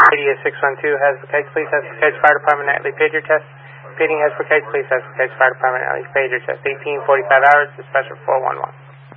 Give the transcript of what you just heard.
Radio 612 has for Case Police, has for Case Fire Department nightly pager test. Repeating, has for Case Police, has for Case Fire Department nightly pager test. 18:45 hours, dispatcher 411.